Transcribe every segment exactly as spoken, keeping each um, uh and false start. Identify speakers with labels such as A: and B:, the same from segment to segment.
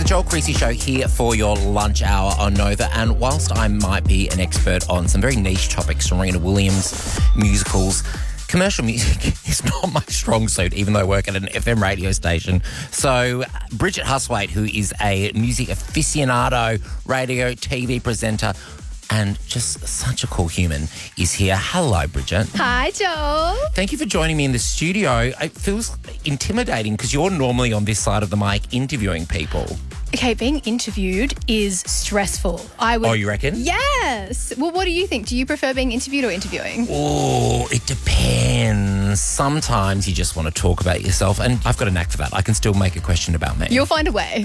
A: Joel Creasy Show here for your lunch hour on Nova. And whilst I might be an expert on some very niche topics, Serena Williams, musicals, commercial music is not my strong suit, even though I work at an F M radio station. So Bridget Huswaite, who is a music aficionado, radio, T V presenter, and just such a cool human, is here. Hello, Bridget.
B: Hi, Joel.
A: Thank you for joining me in the studio. It feels intimidating because you're normally on this side of the mic interviewing people.
B: Okay, being interviewed is stressful. I would.
A: Oh, you reckon?
B: Yes. Well, what do you think? Do you prefer being interviewed or interviewing?
A: Oh, it depends. Sometimes you just want to talk about yourself, and I've got a knack for that. I can still make a question about me.
B: You'll find a way.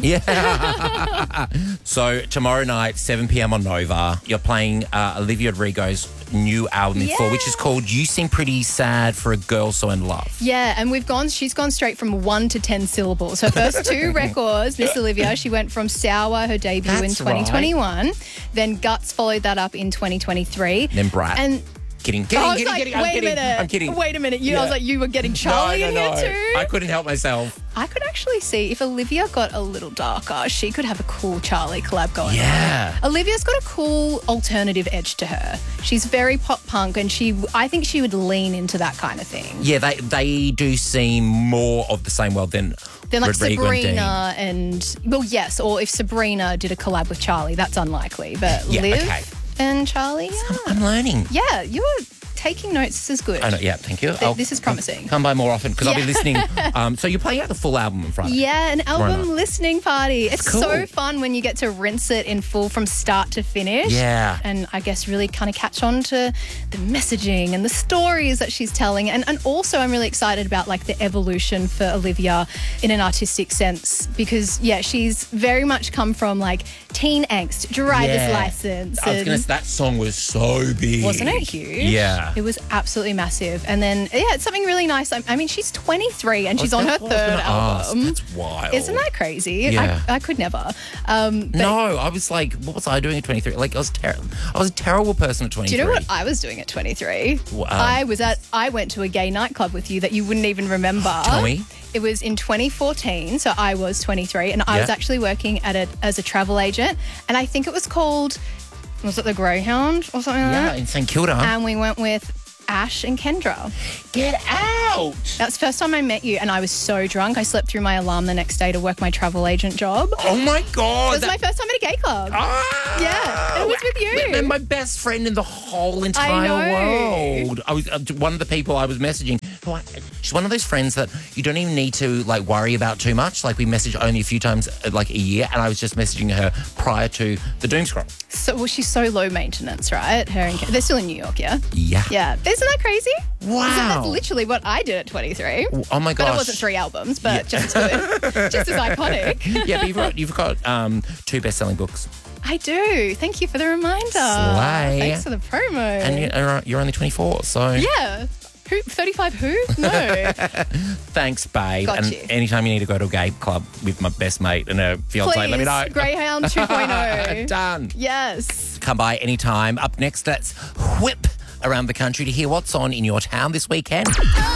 A: Yeah. So tomorrow night, seven p.m. on Nova, you're playing uh, Olivia Rodrigo's new album in
B: Yeah.
A: full, which is called You Seem Pretty Sad for a Girl So In Love.
B: Yeah, and we've gone, she's gone straight from one to ten syllables. Her first two records, Miss Olivia, she went from Sour, her debut
A: That's
B: in twenty twenty-one. Then Guts followed that up in twenty twenty-three.
A: Then Brat.
B: And
A: Kidding, kidding,
B: I was
A: kidding,
B: like,
A: kidding. I'm
B: wait
A: kidding.
B: a minute.
A: I'm kidding.
B: Wait a minute. You,
A: Yeah.
B: I was like, you were getting Charlie
A: no, no,
B: in
A: no.
B: here too?
A: I couldn't help myself.
B: I could actually see if Olivia got a little darker, she could have a cool Charlie collab going
A: Yeah.
B: on. Olivia's got a cool alternative edge to her. She's very pop punk, and she, I think she would lean into that kind of thing.
A: Yeah, they they do seem more of the same world than
B: Then like
A: Rodrigo
B: Sabrina and, well, yes, or if Sabrina did a collab with Charlie, that's unlikely. But
A: Yeah,
B: Liv
A: okay.
B: and Charlie, yeah.
A: I'm, I'm learning.
B: Yeah, you're taking notes. This is good.
A: I know, yeah, thank you.
B: Th- this is promising.
A: Come, come by more often because I'll be
B: Yeah.
A: listening. Um, so you're playing out the full album on Friday.
B: Yeah, an album
A: not?
B: listening party. It's
A: cool.
B: so fun when you get to rinse it in full from start to finish.
A: Yeah.
B: And I guess really kind of catch on to the messaging and the stories that she's telling. And, and also I'm really excited about like the evolution for Olivia in an artistic sense because, yeah, she's very much come from like teen angst, driver's
A: Yeah.
B: license.
A: I was
B: and-
A: going to that song was so big.
B: Wasn't it huge?
A: Yeah.
B: It was absolutely massive. And then, yeah, it's something really nice. I, I mean, she's twenty-three and
A: I
B: she's
A: was
B: on her
A: gonna- I was
B: third
A: gonna ask.
B: album.
A: That's wild.
B: Isn't that crazy?
A: Yeah.
B: I, I could never. Um, but
A: No, I was like, what was I doing at twenty-three? Like, I was terrible. I was a terrible person at
B: do
A: twenty-three.
B: you know what I was doing at twenty-three?
A: Wow.
B: I was at, I went to a gay nightclub with you that you wouldn't even remember.
A: Tell me.
B: It was in twenty fourteen, so I was twenty-three, and I
A: Yeah.
B: was actually working at it as a travel agent, and I think it was called, was it the Greyhound or something like
A: Yeah,
B: that?
A: in St Kilda.
B: And we went with Ash and Kendra.
A: Get out!
B: That was the first time I met you, and I was so drunk. I slept through my alarm the next day to work my travel agent job. It
A: Oh my God.
B: was
A: that-
B: my first time at a gay club.
A: Ah!
B: Yeah, it was with you.
A: And my best friend in the whole entire
B: know.
A: world. I was uh, one of the people I was messaging. who I- She's one of those friends that you don't even need to like worry about too much. Like we message only a few times uh, like a year, and I was just messaging her prior to the doom scroll.
B: So, well, she's so low maintenance, right? Her and Ken- they're still in New York, yeah?
A: Yeah.
B: Yeah. Isn't that crazy?
A: Wow.
B: Isn't that literally what I did at twenty-three?
A: Oh my gosh.
B: But it wasn't three albums, but just as good. Just as iconic.
A: Yeah, but you've got, you've got um, two best-selling books,
B: I do. Thank you for the reminder.
A: Slay.
B: Thanks for the promo.
A: and you're, you're only twenty-four. So
B: yeah. Who? thirty-five who? No.
A: thanks, babe.
B: Got
A: and
B: you.
A: anytime you need to go to a gay club with my best mate and her fiance,
B: Please.
A: let me know.
B: Greyhound two point oh.
A: Done.
B: Yes.
A: Come by anytime. Up next, let's whip around the country to hear what's on in your town this weekend.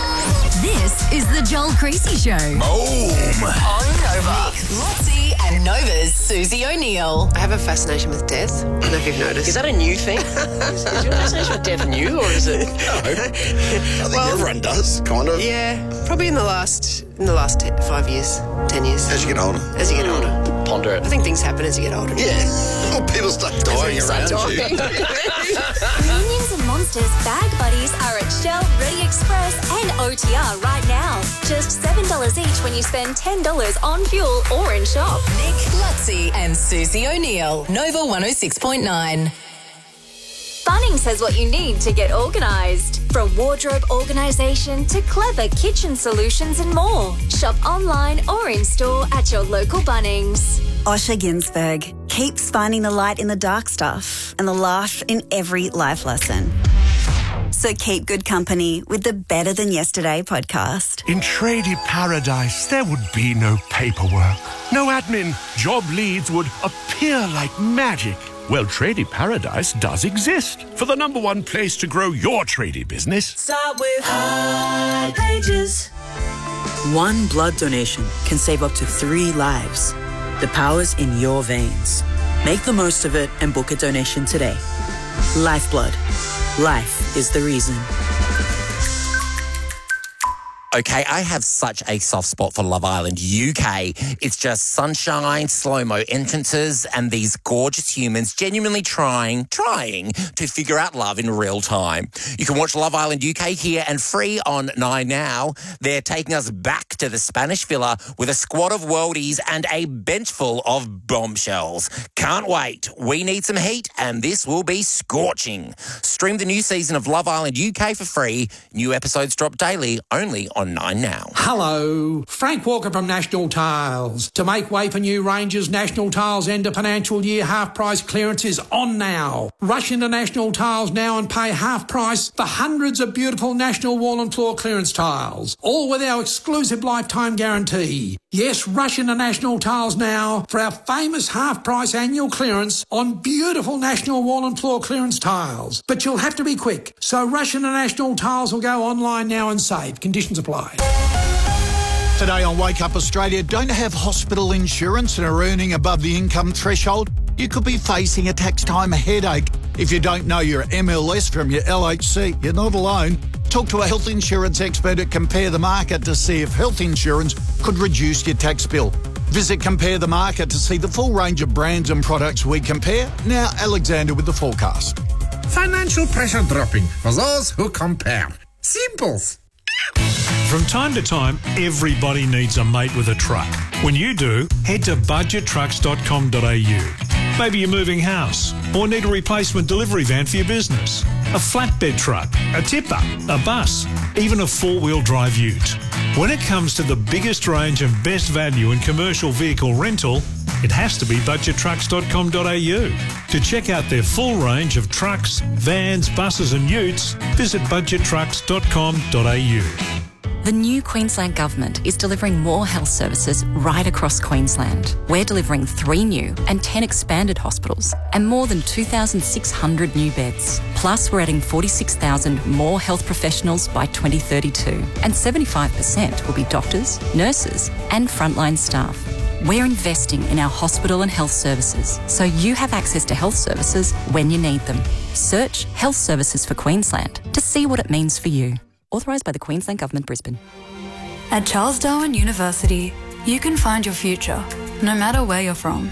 C: This is the Joel Creasy Show.
A: Boom!
C: On Nova. Lotzie and Nova's Susie O'Neill.
D: I have a fascination with death. I don't know if you've noticed.
E: Is that a new thing? is, is your fascination with death new, or is it?
F: I think everyone does, kind of.
D: Yeah, probably in the last in the last ten, five years, ten years.
F: As you get older.
D: As you get older,
E: Ponder
D: I
E: it.
D: think things happen as you get older.
F: Yeah. Well, people start dying
D: you start
F: around you.
G: Minions and Monsters Bag Buddies are at Shell, Ready Express and O T R right now. Just seven dollars each when you spend ten dollars on fuel or in shop.
C: Nick, Lotzie and Susie O'Neill. Nova one oh six point nine.
G: Bunnings has what you need to get organised. From wardrobe organisation to clever kitchen solutions and more. Shop online or in store at your local Bunnings.
H: Osher Ginsberg keeps finding the light in the dark stuff and the laugh in every life lesson. So keep good company with the Better Than Yesterday podcast.
I: In Tradie Paradise, there would be no paperwork, no admin. Job leads would appear like magic. Well, Tradie Paradise does exist for the number one place to grow your tradie business.
J: Start with High Pages. One blood donation can save up to three lives.
K: The power's in your veins. Make the most of it and book a donation today. Lifeblood. Life is the reason.
A: Okay, I have such a soft spot for Love Island U K. It's just sunshine, slow-mo entrances, and these gorgeous humans genuinely trying, trying to figure out love in real time. You can watch Love Island U K here and free on Nine Now. They're taking us back to the Spanish Villa with a squad of worldies and a bench full of bombshells. Can't wait. We need some heat, and this will be scorching. Stream the new season of Love Island U K for free. New episodes drop daily, only on on Nine Now.
L: Hello, Frank Walker from National Tiles. To make way for new ranges, National Tiles end of financial year half price clearance is on now. Rush into National Tiles now and pay half price for hundreds of beautiful National wall and floor clearance tiles, all with our exclusive lifetime guarantee. Yes, rush into National Tiles now for our famous half price annual clearance on beautiful National wall and floor clearance tiles. But you'll have to be quick, so rush into National Tiles or go online now and save. Conditions apply.
M: Today on Wake Up Australia, don't have hospital insurance and are earning above the income threshold? You could be facing a tax time headache. If you don't know your M L S from your L H C, you're not alone. Talk to a health insurance expert at Compare the Market to see if health insurance could reduce your tax bill. Visit Compare the Market to see the full range of brands and products we compare. Now, Alexander with the forecast.
N: Financial pressure dropping for those who compare. Simples.
O: From time to time, everybody needs a mate with a truck. When you do, head to budget trucks dot com dot a u. Maybe you're moving house or need a replacement delivery van for your business, a flatbed truck, a tipper, a bus, even a four-wheel drive ute. When it comes to the biggest range and best value in commercial vehicle rental, it has to be budget trucks dot com dot a u. To check out their full range of trucks, vans, buses and utes, visit budget trucks dot com dot a u.
P: The new Queensland Government is delivering more health services right across Queensland. We're delivering three new and ten expanded hospitals and more than two thousand six hundred new beds. Plus, we're adding forty-six thousand more health professionals by twenty thirty-two, and seventy-five percent will be doctors, nurses and frontline staff. We're investing in our hospital and health services so you have access to health services when you need them. Search Health Services for Queensland to see what it means for you. Authorised by the Queensland Government, Brisbane.
Q: At Charles Darwin University, you can find your future, no matter where you're from.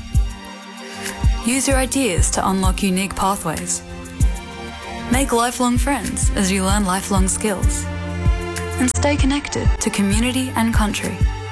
Q: Use your ideas to unlock unique pathways. Make lifelong friends as you learn lifelong skills. And stay connected to community and country.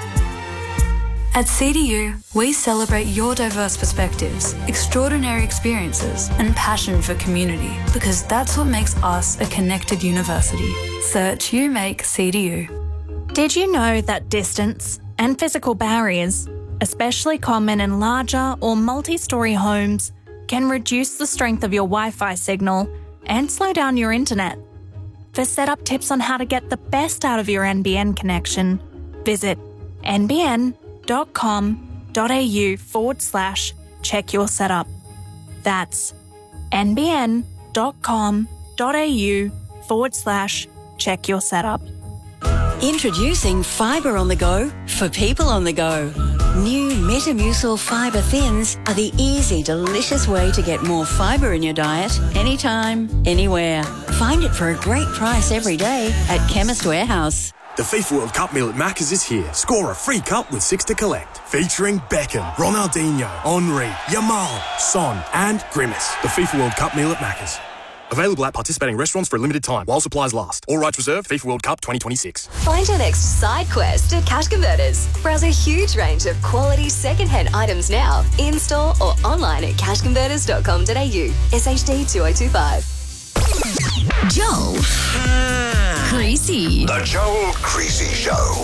Q: At C D U, we celebrate your diverse perspectives, extraordinary experiences, and passion for community, because that's what makes us a connected university. Search You Make C D U.
R: Did you know that distance and physical barriers, especially common in larger or multi-storey homes, can reduce the strength of your Wi-Fi signal and slow down your internet? For setup tips on how to get the best out of your N B N connection, visit N B N dot com dot a u forward slash check your setup. That's N B N dot com dot a u forward slash check your setup.
S: Introducing Fibre on the Go for people on the go. New Metamucil Fibre Thins are the easy, delicious way to get more fibre in your diet anytime, anywhere. Find it for a great price every day at Chemist Warehouse.
T: The FIFA World Cup meal at Macca's is here. Score a free cup with six to collect. Featuring Beckham, Ronaldinho, Henry, Yamal, Son and Grimace. The FIFA World Cup meal at Macca's. Available at participating restaurants for a limited time while supplies last. All rights reserved. FIFA World Cup twenty twenty-six.
C: Find your next side quest at Cash Converters. Browse a huge range of quality second-hand items now, in-store or online at cash converters dot com dot a u. S H D two oh two five.
U: Joel. Creasy.
F: The Joel Creasy Show.